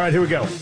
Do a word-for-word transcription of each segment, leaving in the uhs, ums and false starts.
right, here we go.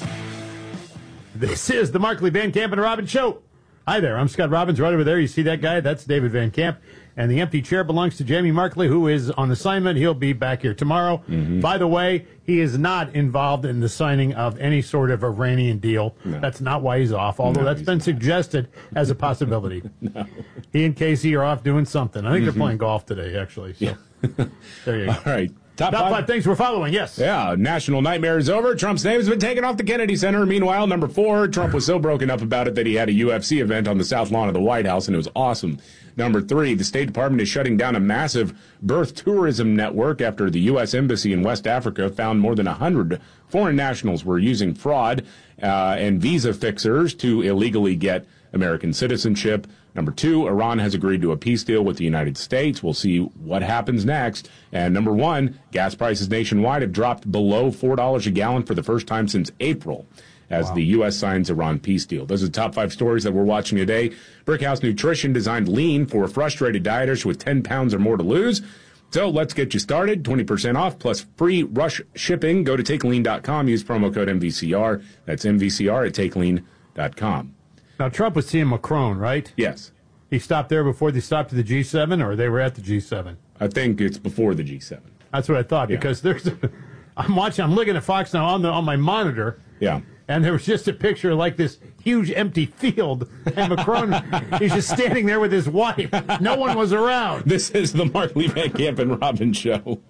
This is the Markley, Van Camp, and Robbins Show. Hi there, I'm Scott Robbins. Right over there, you see that guy? That's David Van Camp. And the empty chair belongs to Jamie Markley, who is on assignment. He'll be back here tomorrow. Mm-hmm. By the way, he is not involved in the signing of any sort of Iranian deal. No. That's not why he's off, although no, that's been not. suggested as a possibility. No. He and Casey are off doing something. I think mm-hmm. they're playing golf today, actually. So. Yeah. There you go. All right. Top, Top five. five things we're following, yes. Yeah, national nightmare is over. Trump's name has been taken off the Kennedy Center. Meanwhile, number four, Trump was so broken up about it that he had a U F C event on the south lawn of the White House, and it was awesome. Number three, the State Department is shutting down a massive birth tourism network after the U S Embassy in West Africa found more than one hundred foreign nationals were using fraud uh, and visa fixers to illegally get American citizenship. Number two, Iran has agreed to a peace deal with the United States. We'll see what happens next. And number one, gas prices nationwide have dropped below four dollars a gallon for the first time since April as wow. the U S signs Iran peace deal. Those are the top five stories that we're watching today. Brickhouse Nutrition designed lean for frustrated dieters with ten pounds or more to lose. So let's get you started. twenty percent off plus free rush shipping. Go to take lean dot com. Use promo code M V C R. That's M V C R at take lean dot com. Now, Trump was seeing Macron, right? Yes. He stopped there before they stopped to the G seven, or they were at the G seven? I think it's before the G seven. That's what I thought, yeah. because there's a, I'm watching, I'm looking at Fox now on the on my monitor. Yeah. And there was just a picture of like this huge empty field, and Macron, he's just standing there with his wife. No one was around. This is the Markley, Van Camp, and Robbins Show.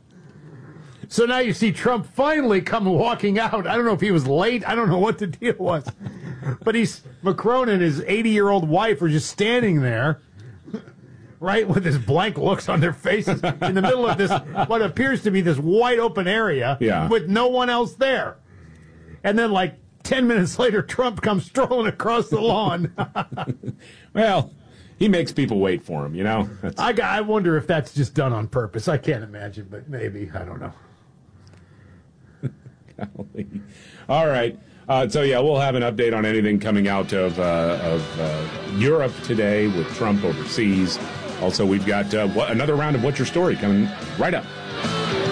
So now you see Trump finally come walking out. I don't know if he was late. I don't know what the deal was. But he's Macron and his eighty-year-old wife are just standing there, right, with this blank looks on their faces in the middle of this, what appears to be this wide open area yeah. with no one else there. And then like ten minutes later, Trump comes strolling across the lawn. Well, he makes people wait for him, you know? That's... I, I wonder if that's just done on purpose. I can't imagine, but maybe. I don't know. All right. Uh, so, yeah, we'll have an update on anything coming out of, uh, of uh, Europe today with Trump overseas. Also, we've got uh, what, another round of What's Your Story coming right up.